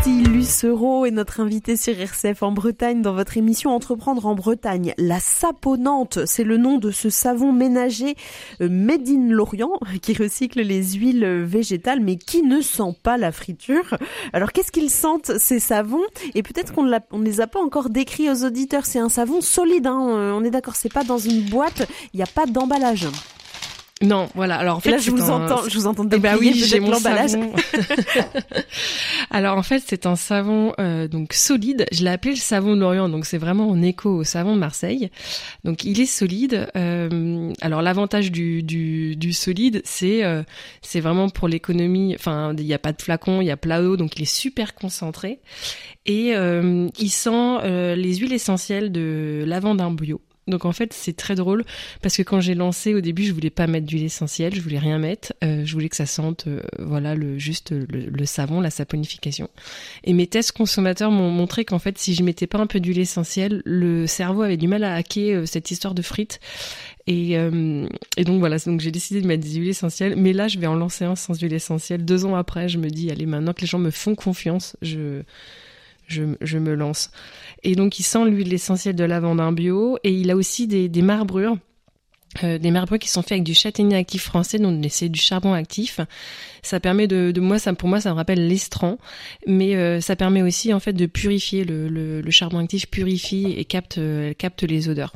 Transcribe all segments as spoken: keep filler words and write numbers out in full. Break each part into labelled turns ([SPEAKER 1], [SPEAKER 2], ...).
[SPEAKER 1] Lucie Lucero est notre invitée sur R C F en Bretagne dans votre émission Entreprendre en Bretagne. La Savonnante, c'est le nom de ce savon ménager made in Lorient qui recycle les huiles végétales mais qui ne sent pas la friture. Alors qu'est-ce qu'ils sentent ces savons? Et peut-être qu'on ne les a pas encore décrits aux auditeurs. C'est un savon solide, hein. On est d'accord, c'est pas dans une boîte, il n'y a pas d'emballage.
[SPEAKER 2] Non, voilà. Alors en fait,
[SPEAKER 1] là, je vous
[SPEAKER 2] un...
[SPEAKER 1] entends, je vous entends décrire
[SPEAKER 2] bah oui, j'ai mon
[SPEAKER 1] l'emballage.
[SPEAKER 2] Savon. Alors en fait, c'est un savon euh, donc solide. Je l'ai appelé le savon de l'Orient, donc c'est vraiment en écho au savon de Marseille. Donc il est solide. Euh, alors l'avantage du du, du solide, c'est euh, c'est vraiment pour l'économie. Enfin, il y a pas de flacon, il y a plat d'eau, donc il est super concentré et euh, il sent euh, les huiles essentielles de lavande bio. Donc en fait c'est très drôle parce que quand j'ai lancé au début je voulais pas mettre d'huile essentielle, je voulais rien mettre, euh, je voulais que ça sente euh, voilà le juste le, le savon, la saponification. Et mes tests consommateurs m'ont montré qu'en fait si je mettais pas un peu d'huile essentielle, le cerveau avait du mal à hacker euh, cette histoire de frites. Et, euh, et donc voilà, donc j'ai décidé de mettre des huiles essentielles, mais là je vais en lancer un sans huile essentielle. Deux ans après, je me dis allez maintenant que les gens me font confiance, je Je, je me lance. Et donc, il sent l'huile essentielle de lavande bio et il a aussi des, des marbrures, euh, des marbrures qui sont faites avec du châtaignier actif français, donc c'est du charbon actif. Ça permet de, de moi, ça pour moi, ça me rappelle l'estran, mais euh, ça permet aussi en fait de purifier le, le, le charbon actif purifie et capte, euh, capte les odeurs.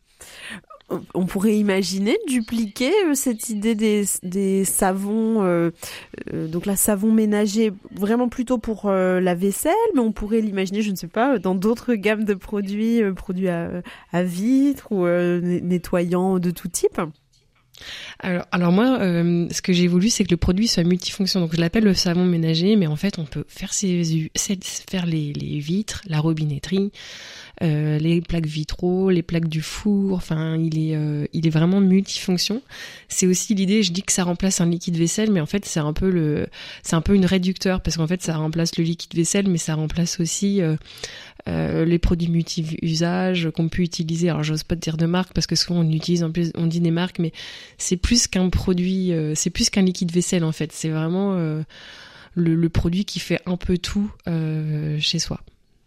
[SPEAKER 1] On pourrait imaginer dupliquer cette idée des, des savons, euh, euh, donc la savon ménager, vraiment plutôt pour euh, la vaisselle, mais on pourrait l'imaginer, je ne sais pas, dans d'autres gammes de produits, euh, produits à, à vitre ou euh, nettoyants de tout type.
[SPEAKER 2] Alors, alors moi, euh, ce que j'ai voulu, c'est que le produit soit multifonction. Donc, je l'appelle le savon ménager, mais en fait, on peut faire, ses, faire les, les vitres, la robinetterie, euh, les plaques vitraux, les plaques du four. Enfin, il est, euh, il est vraiment multifonction. C'est aussi l'idée. Je dis que ça remplace un liquide vaisselle, mais en fait, c'est un peu le, c'est un peu une réducteur parce qu'en fait, ça remplace le liquide vaisselle, mais ça remplace aussi euh, Euh, les produits multi-usages qu'on peut utiliser. Alors j'ose pas te dire de marque parce que souvent on utilise en plus, on dit des marques, mais c'est plus qu'un produit, euh, c'est plus qu'un liquide vaisselle en fait. C'est vraiment euh, le, le produit qui fait un peu tout euh, chez soi.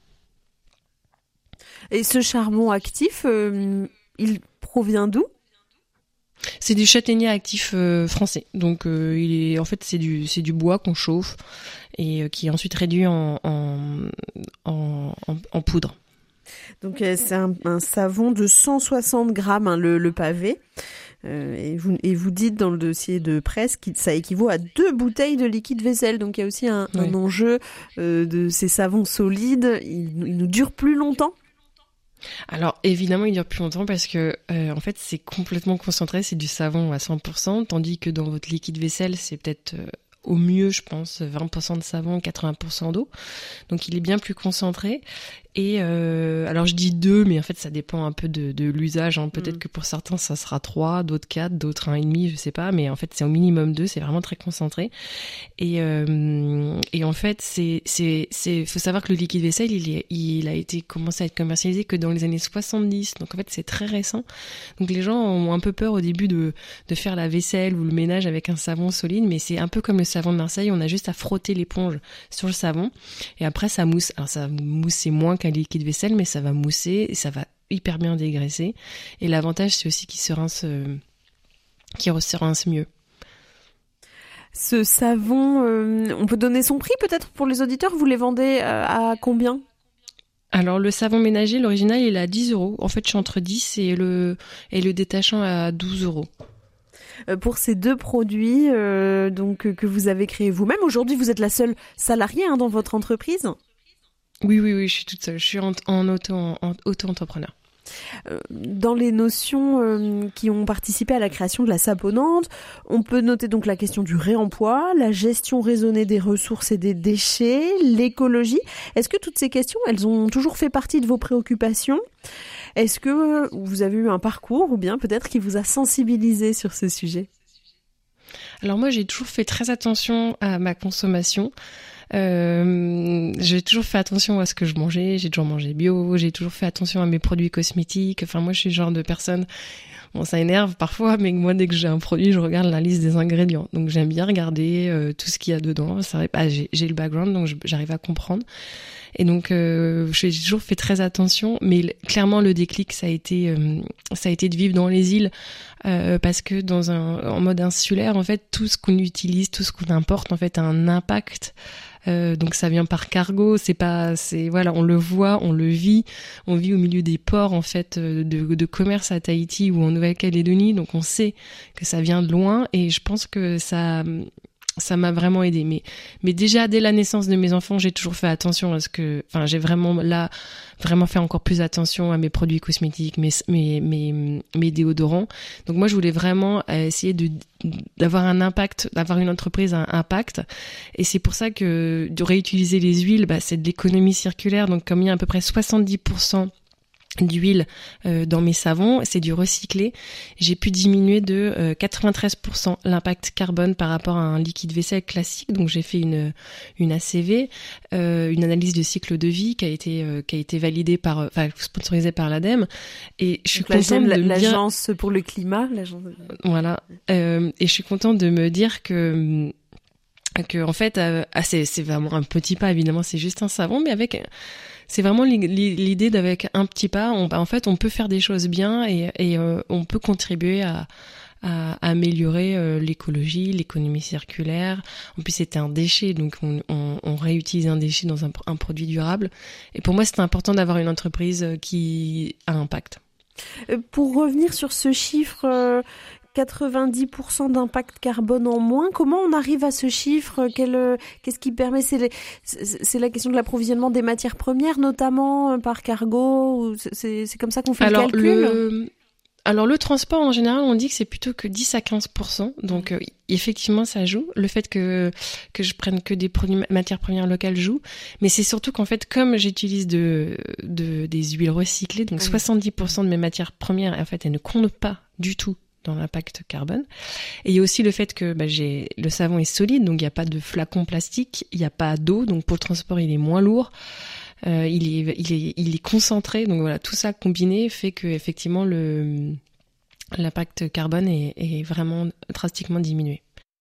[SPEAKER 1] Et ce charbon actif, euh, il provient d'où ?
[SPEAKER 2] C'est du châtaignier actif euh, français. Donc euh, il est en fait c'est du c'est du bois qu'on chauffe et euh, qui est ensuite réduit en en en, en, en poudre.
[SPEAKER 1] Donc euh, c'est un, un savon de cent soixante grammes, hein, le, le pavé. Euh, et, vous, et vous dites dans le dossier de presse que ça équivaut à deux bouteilles de liquide vaisselle. Donc il y a aussi un, oui. un enjeu euh, de ces savons solides. Ils, ils nous durent plus longtemps.
[SPEAKER 2] Alors évidemment il dure plus longtemps parce que euh, en fait c'est complètement concentré, c'est du savon à cent pour cent, tandis que dans votre liquide vaisselle c'est peut-être euh, au mieux je pense vingt pour cent de savon, quatre-vingts pour cent d'eau, donc il est bien plus concentré. Et euh, alors je dis deux, mais en fait ça dépend un peu de, de l'usage, hein. Peut-être mmh. que pour certains ça sera trois, d'autres quatre, d'autres un et demi, je sais pas, mais en fait c'est au minimum deux, c'est vraiment très concentré. Et euh, et en fait c'est c'est c'est faut savoir que le liquide vaisselle il est il a été commencé à être commercialisé que dans les années soixante-dix, donc en fait c'est très récent. Donc les gens ont un peu peur au début de de faire la vaisselle ou le ménage avec un savon solide, mais c'est un peu comme le savon de Marseille, on a juste à frotter l'éponge sur le savon et après ça mousse. Alors ça mousse moins qu'un liquide vaisselle, mais ça va mousser et ça va hyper bien dégraisser. Et l'avantage, c'est aussi qu'il se rince, euh, qu'il se rince mieux.
[SPEAKER 1] Ce savon, euh, on peut donner son prix peut-être pour les auditeurs. Vous les vendez euh, à combien ?
[SPEAKER 2] Alors le savon ménager, l'original, il est à dix euros. En fait, je suis entre dix et le, et le détachant à douze euros.
[SPEAKER 1] Pour ces deux produits euh, donc, que vous avez créés vous-même, aujourd'hui, vous êtes la seule salariée hein, dans votre entreprise ?
[SPEAKER 2] Oui, oui, oui, je suis toute seule. Je suis en, en, auto, en, en auto-entrepreneur.
[SPEAKER 1] Dans les notions euh, qui ont participé à la création de la Savonnante, on peut noter donc la question du réemploi, la gestion raisonnée des ressources et des déchets, l'écologie. Est-ce que toutes ces questions, elles ont toujours fait partie de vos préoccupations ? Est-ce que vous avez eu un parcours ou bien peut-être qui vous a sensibilisé sur ce sujet ?
[SPEAKER 2] Alors moi, j'ai toujours fait très attention à ma consommation. Euh, j'ai toujours fait attention à ce que je mangeais, j'ai toujours mangé bio, j'ai toujours fait attention à mes produits cosmétiques. Enfin, moi, je suis le genre de personne, bon, ça énerve parfois, mais moi, dès que j'ai un produit, je regarde la liste des ingrédients. Donc, j'aime bien regarder euh, tout ce qu'il y a dedans. Ça, bah, j'ai, j'ai le background, donc je, j'arrive à comprendre. Et donc, euh, j'ai toujours fait très attention, mais l- clairement, le déclic, ça a été, euh, ça a été de vivre dans les îles, euh, parce que dans un, en mode insulaire, en fait, tout ce qu'on utilise, tout ce qu'on importe, en fait, a un impact. Euh, donc, ça vient par cargo. C'est pas, c'est voilà, on le voit, on le vit. On vit au milieu des ports, en fait, de, de commerce à Tahiti ou en Nouvelle-Calédonie. Donc, on sait que ça vient de loin, et je pense que ça. Ça m'a vraiment aidé, mais mais déjà dès la naissance de mes enfants, j'ai toujours fait attention à ce que, enfin, j'ai vraiment là vraiment fait encore plus attention à mes produits cosmétiques, mes mes mes mes déodorants. Donc moi, je voulais vraiment essayer de d'avoir un impact, d'avoir une entreprise à un impact, et c'est pour ça que de réutiliser les huiles, bah, c'est de l'économie circulaire. Donc comme il y a à peu près soixante-dix pour cent d'huile euh, dans mes savons, c'est du recyclé. J'ai pu diminuer de euh, quatre-vingt-treize pour cent l'impact carbone par rapport à un liquide vaisselle classique. Donc j'ai fait une une A C V, euh, une analyse de cycle de vie qui a été euh, qui a été validée par, enfin sponsorisée par l'ADEME. Et je suis
[SPEAKER 1] Donc,
[SPEAKER 2] contente
[SPEAKER 1] la,
[SPEAKER 2] de me dire,
[SPEAKER 1] l'agence pour le climat, l'agence.
[SPEAKER 2] Voilà. Euh, et je suis contente de me dire que que en fait, euh, ah, c'est c'est vraiment un petit pas, évidemment, c'est juste un savon, mais avec c'est vraiment l'idée d'avec un petit pas, on, en fait, on peut faire des choses bien, et, et euh, on peut contribuer à, à, à améliorer euh, l'écologie, l'économie circulaire. En plus, c'était un déchet, donc on, on, on réutilise un déchet dans un, un produit durable. Et pour moi, c'était important d'avoir une entreprise qui a un impact.
[SPEAKER 1] Pour revenir sur ce chiffre, euh, quatre-vingt-dix pour cent d'impact carbone en moins, comment on arrive à ce chiffre? Quel, euh, Qu'est-ce qui permet? C'est, les, c'est, c'est la question de l'approvisionnement des matières premières, notamment euh, par cargo. C'est, c'est comme ça qu'on fait
[SPEAKER 2] Alors,
[SPEAKER 1] le calcul
[SPEAKER 2] le... Alors le transport, en général, on dit que c'est plutôt que dix à quinze pour cent. Donc euh, effectivement, ça joue. Le fait que que je prenne que des produits matières premières locales joue. Mais c'est surtout qu'en fait, comme j'utilise de, de des huiles recyclées, donc oui. soixante-dix pour cent de mes matières premières, en fait, elles ne comptent pas du tout dans l'impact carbone. Et il y a aussi le fait que bah, j'ai le savon est solide, donc il n'y a pas de flacon plastique, il n'y a pas d'eau, donc pour le transport, il est moins lourd. Euh, il est, il est, il est concentré, donc voilà, tout ça combiné fait que effectivement le l'impact carbone est, est vraiment drastiquement diminué.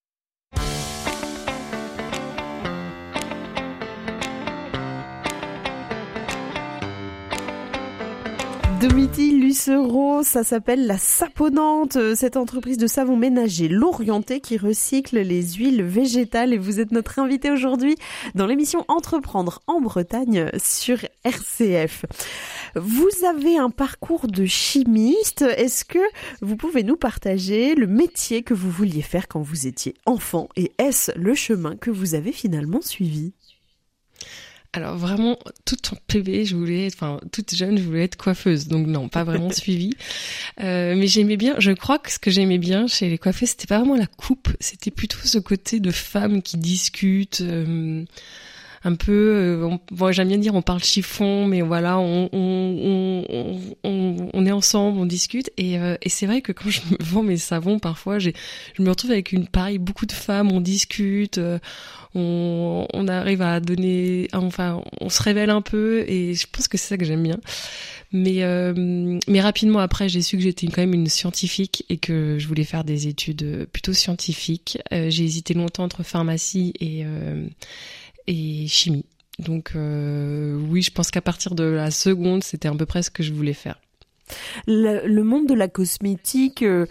[SPEAKER 1] Domitille Lucero, ça s'appelle La Saponante, cette entreprise de savon ménager l'Orienté qui recycle les huiles végétales, et vous êtes notre invité aujourd'hui dans l'émission Entreprendre en Bretagne sur R C F. Vous avez un parcours de chimiste. Est-ce que vous pouvez nous partager le métier que vous vouliez faire quand vous étiez enfant, et est-ce le chemin que vous avez finalement suivi ?
[SPEAKER 2] Alors vraiment, toute en P B, je voulais, enfin toute jeune, je voulais être coiffeuse. Donc non, pas vraiment suivie. Euh, mais j'aimais bien. Je crois que ce que j'aimais bien chez les coiffeuses, c'était pas vraiment la coupe, c'était plutôt ce côté de femmes qui discutent. Euh, un peu, euh, on, bon, j'aime bien dire, on parle chiffon, mais voilà, on, on, on, on, on est ensemble, on discute. Et, euh, et c'est vrai que quand je me vends mes savons, parfois, j'ai, je me retrouve avec une pareille, beaucoup de femmes, on discute, euh, on, on arrive à donner, enfin, on se révèle un peu, et je pense que c'est ça que j'aime bien. Mais, euh, mais rapidement après, j'ai su que j'étais quand même une scientifique et que je voulais faire des études plutôt scientifiques. Euh, j'ai hésité longtemps entre pharmacie et euh, et chimie. Donc euh, oui, je pense qu'à partir de la seconde, c'était à peu près ce que je voulais faire.
[SPEAKER 1] Le, le monde de la cosmétique euh,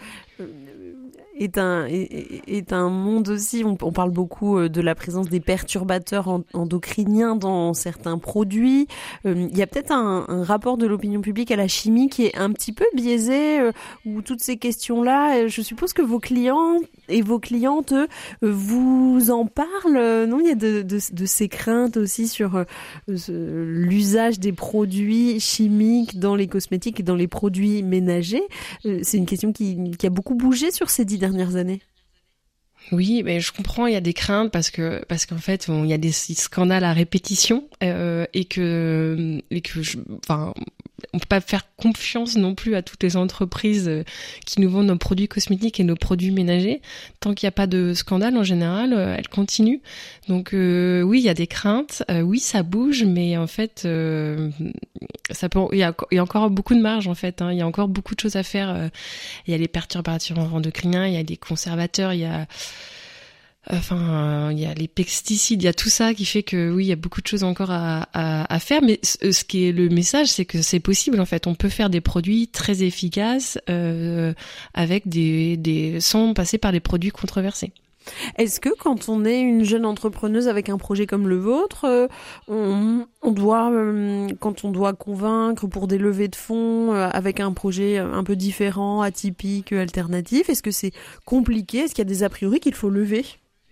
[SPEAKER 1] est un est, est un monde aussi. On, on parle beaucoup de la présence des perturbateurs endocriniens dans certains produits. Euh, il y a peut-être un, un rapport de l'opinion publique à la chimie qui est un petit peu biaisé, euh, où toutes ces questions-là. Je suppose que vos clients et vos clientes euh, vous en parlent. Non, il y a de, de, de ces craintes aussi sur euh, ce, l'usage des produits chimiques dans les cosmétiques et dans les produits ménagers. Euh, c'est une question qui, qui a beaucoup bougé sur ces dix dernières années.
[SPEAKER 2] Oui, mais je comprends, il y a des craintes parce que parce qu'en fait, bon, il y a des scandales à répétition euh, et que et que je, enfin on peut pas faire confiance non plus à toutes les entreprises qui nous vendent nos produits cosmétiques et nos produits ménagers. Tant qu'il n'y a pas de scandale, en général, elles continuent. Donc euh, oui, il y a des craintes. Euh, oui, ça bouge, mais en fait, euh, ça peut. Il y a, il y a encore beaucoup de marge en fait. Hein. Il y a encore beaucoup de choses à faire. Il y a les perturbateurs endocriniens, il y a les conservateurs, il y a Enfin, il y a les pesticides, il y a tout ça qui fait que oui, il y a beaucoup de choses encore à, à, à faire. Mais ce, ce qui est le message, c'est que c'est possible en fait. On peut faire des produits très efficaces euh, avec des, des sans passer par des produits controversés.
[SPEAKER 1] Est-ce que quand on est une jeune entrepreneuse avec un projet comme le vôtre, euh, on, on doit, euh, quand on doit convaincre pour des levées de fonds euh, avec un projet un peu différent, atypique, alternatif, est-ce que c'est compliqué? Est-ce qu'il y a des a priori qu'il faut lever?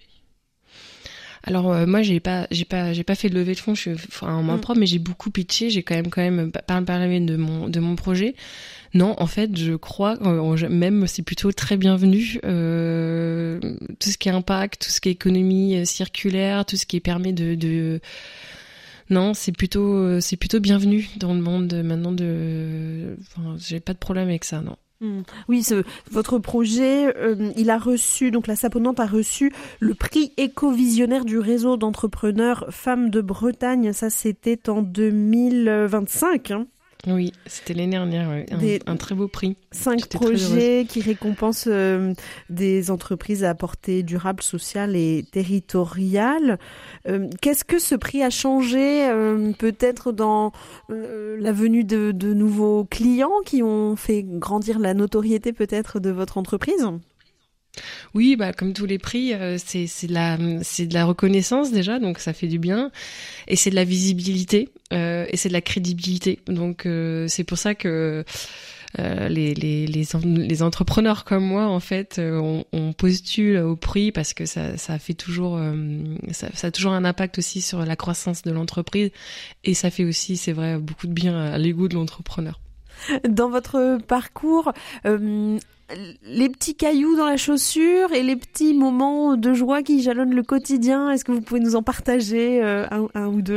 [SPEAKER 2] Alors euh, moi j'ai pas j'ai pas j'ai pas fait de levée de fonds, je suis enfin, en main propre, mais j'ai beaucoup pitché, j'ai quand même quand même parlé de mon de mon projet. Non, en fait, je crois euh, même c'est plutôt très bienvenu euh, tout ce qui est impact, tout ce qui est économie circulaire, tout ce qui permet de de non, c'est plutôt c'est plutôt bienvenu dans le monde de, maintenant de enfin, j'ai pas de problème avec ça, non.
[SPEAKER 1] Oui, ce, votre projet, euh, il a reçu, donc la Saponante a reçu le prix éco-visionnaire du réseau d'entrepreneurs femmes de Bretagne. Ça, c'était en deux mille vingt-cinq. Hein.
[SPEAKER 2] Oui, c'était l'année dernière, ouais. un, des, un très beau prix.
[SPEAKER 1] Cinq J'étais projets qui récompensent euh, des entreprises à portée durable, sociale et territoriale. Euh, qu'est-ce que ce prix a changé euh, peut-être dans euh, la venue de, de nouveaux clients qui ont fait grandir la notoriété peut-être de votre entreprise ?
[SPEAKER 2] Oui, bah comme tous les prix, euh, c'est c'est de la c'est de la reconnaissance déjà, donc ça fait du bien, et c'est de la visibilité euh, et c'est de la crédibilité. Donc euh, c'est pour ça que euh, les les les les entrepreneurs comme moi en fait, euh, on, on postule au prix parce que ça ça fait toujours euh, ça, ça a toujours un impact aussi sur la croissance de l'entreprise, et ça fait aussi, c'est vrai, beaucoup de bien à l'ego de l'entrepreneur.
[SPEAKER 1] Dans votre parcours, euh, les petits cailloux dans la chaussure et les petits moments de joie qui jalonnent le quotidien, est-ce que vous pouvez nous en partager euh, un, un ou deux ?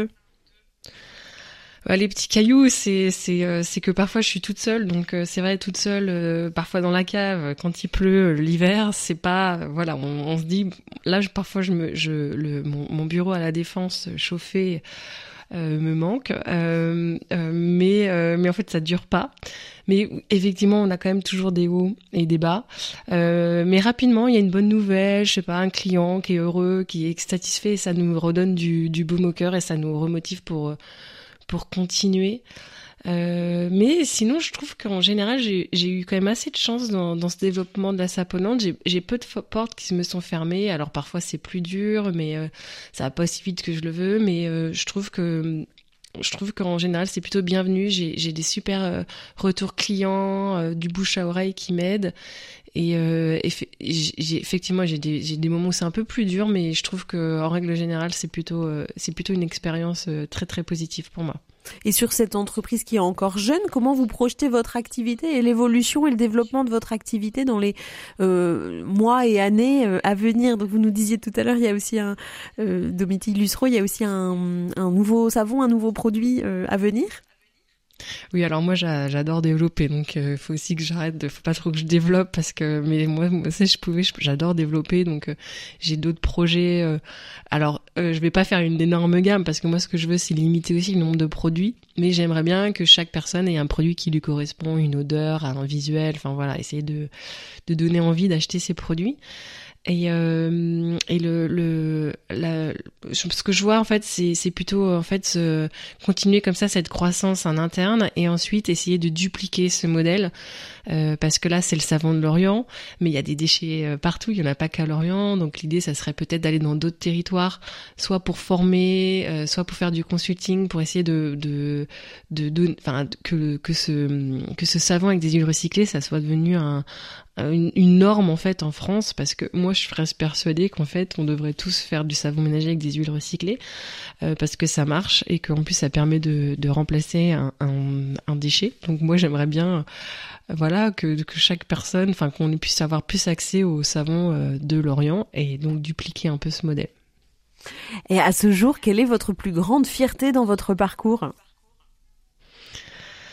[SPEAKER 2] Bah, les petits cailloux, c'est c'est euh, c'est que parfois je suis toute seule, donc euh, c'est vrai, toute seule, euh, parfois dans la cave quand il pleut, euh, l'hiver, c'est pas euh, voilà, on, on se dit là je, parfois je me je le mon, mon bureau à la Défense chauffé Euh, me manque, euh, euh, mais euh, mais en fait ça dure pas. Mais effectivement, on a quand même toujours des hauts et des bas. Euh, mais rapidement, il y a une bonne nouvelle, je sais pas, un client qui est heureux, qui est satisfait, et ça nous redonne du du baume au cœur et ça nous remotive pour pour continuer. Euh, mais sinon, je trouve qu'en général, j'ai, j'ai eu quand même assez de chance dans, dans ce développement de la Saponante. J'ai, j'ai peu de portes qui me sont fermées. Alors parfois, c'est plus dur, mais euh, ça va pas aussi vite que je le veux. Mais euh, je trouve que je trouve qu'en général, c'est plutôt bienvenu. J'ai, j'ai des super euh, retours clients, euh, du bouche à oreille qui m'aident. Et, euh, et j'ai, effectivement, j'ai des, j'ai des moments où c'est un peu plus dur, mais je trouve que en règle générale, c'est plutôt, euh, c'est plutôt une expérience euh, très très positive pour moi.
[SPEAKER 1] Et sur cette entreprise qui est encore jeune, comment vous projetez votre activité et l'évolution et le développement de votre activité dans les euh, mois et années euh, à venir? Donc vous nous disiez tout à l'heure, il y a aussi un euh, Domitille Lussereau, il y a aussi un, un nouveau savon, un nouveau produit euh, à venir.
[SPEAKER 2] Oui, alors moi j'adore développer, donc il euh, faut aussi que j'arrête, de, faut pas trop que je développe parce que mais moi, moi si je pouvais, je, j'adore développer, donc euh, j'ai d'autres projets. Euh, alors euh, je vais pas faire une énorme gamme parce que moi ce que je veux c'est limiter aussi le nombre de produits, mais j'aimerais bien que chaque personne ait un produit qui lui correspond, une odeur, un visuel, enfin voilà, essayer de de donner envie d'acheter ces produits. Et, euh, et le, le, la, ce que je vois en fait, c'est, c'est plutôt en fait se continuer comme ça cette croissance en interne et ensuite essayer de dupliquer ce modèle euh, parce que là c'est le savon de Lorient, mais il y a des déchets partout, il y en a pas qu'à Lorient, donc l'idée ça serait peut-être d'aller dans d'autres territoires, soit pour former, euh, soit pour faire du consulting, pour essayer de, de, de, de enfin que que ce que ce savon avec des huiles recyclées, ça soit devenu un Une, une norme en fait en France, parce que moi je reste persuadée qu'en fait on devrait tous faire du savon ménager avec des huiles recyclées euh, parce que ça marche et qu'en plus ça permet de, de remplacer un, un, un déchet. Donc moi j'aimerais bien euh, voilà que, que chaque personne, enfin qu'on puisse avoir plus accès au savon euh, de Lorient et donc dupliquer un peu ce modèle.
[SPEAKER 1] Et à ce jour, quelle est votre plus grande fierté dans votre parcours ?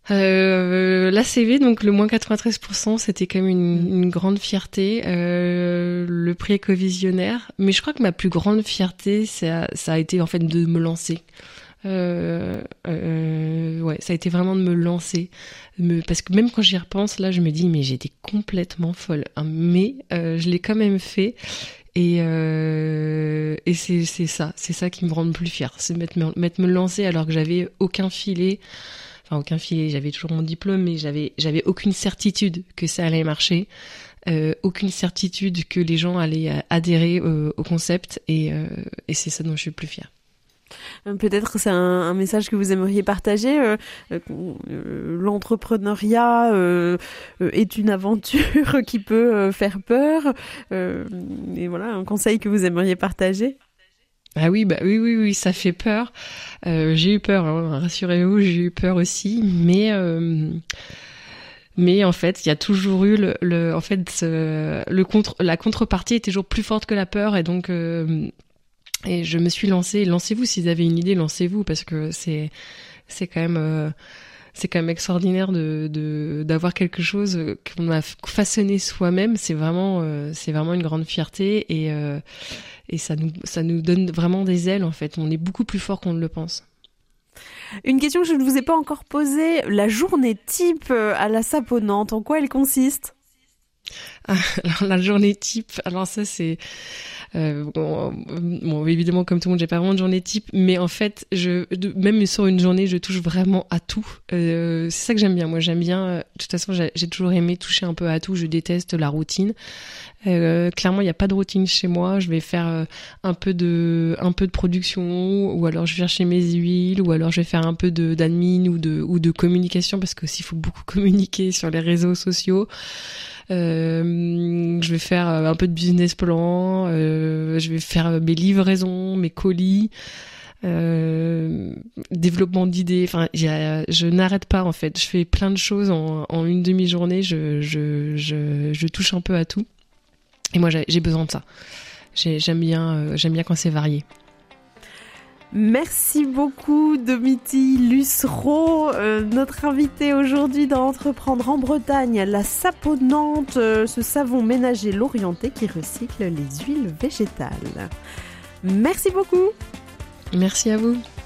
[SPEAKER 2] Euh, L'A C V, donc le moins quatre-vingt-treize pour cent, c'était quand même une, une grande fierté. Euh, le prix Éco-Visionnaire, mais je crois que ma plus grande fierté, ça, ça a été en fait de me lancer. Euh, euh, ouais, ça a été vraiment de me lancer, me, parce que même quand j'y repense, là, je me dis mais j'étais complètement folle, hein, mais euh, je l'ai quand même fait. Et, euh, et c'est, c'est ça, c'est ça qui me rend le plus fière, c'est mettre me, mettre me lancer alors que j'avais aucun filet. Enfin, aucun filet, j'avais toujours mon diplôme, mais j'avais, j'avais aucune certitude que ça allait marcher, euh, aucune certitude que les gens allaient adhérer euh, au concept, et, euh, et c'est ça dont je suis le plus fière.
[SPEAKER 1] Peut-être que c'est un, un message que vous aimeriez partager. Euh, euh, l'entrepreneuriat euh, est une aventure qui peut euh, faire peur. Euh, et voilà, un conseil que vous aimeriez partager.
[SPEAKER 2] Ah oui, bah oui, oui, oui, ça fait peur. Euh, j'ai eu peur, hein, rassurez-vous, j'ai eu peur aussi, mais euh, mais en fait, il y a toujours eu le, le en fait, euh, le contre, la contrepartie est toujours plus forte que la peur, et donc euh, et je me suis lancée. Lancez-vous si vous avez une idée, lancez-vous, parce que c'est c'est quand même euh, c'est quand même extraordinaire de, de d'avoir quelque chose qu'on a façonné soi-même. C'est vraiment euh, c'est vraiment une grande fierté, et euh, et ça nous ça nous donne vraiment des ailes en fait. On est beaucoup plus fort qu'on ne le pense.
[SPEAKER 1] Une question que je ne vous ai pas encore posée, la journée type à la Saponnante, en quoi elle consiste ?
[SPEAKER 2] Ah, alors la journée type, alors ça c'est euh, bon, bon évidemment comme tout le monde j'ai pas vraiment de journée type, mais en fait je de, même sur une journée je touche vraiment à tout. Euh, c'est ça que j'aime bien. Moi j'aime bien. De toute façon j'ai, j'ai toujours aimé toucher un peu à tout. Je déteste la routine. Euh, clairement il y a pas de routine chez moi. Je vais faire euh, un peu de un peu de production, ou alors je vais chercher mes huiles, ou alors je vais faire un peu de d'admin ou de ou de communication, parce qu'aussi il faut beaucoup communiquer sur les réseaux sociaux. Euh, je vais faire un peu de business plan, euh, je vais faire mes livraisons, mes colis, euh, développement d'idées. Enfin, je n'arrête pas en fait. Je fais plein de choses en, en une demi-journée. Je, je, je, je touche un peu à tout. Et moi, j'ai, j'ai besoin de ça. J'ai, j'aime bien, euh, j'aime bien quand c'est varié.
[SPEAKER 1] Merci beaucoup Domiti Lussereau, euh, notre invité aujourd'hui dans Entreprendre en Bretagne, la Saponnante, euh, ce savon ménager Lorienté qui recycle les huiles végétales. Merci beaucoup.
[SPEAKER 2] Merci à vous.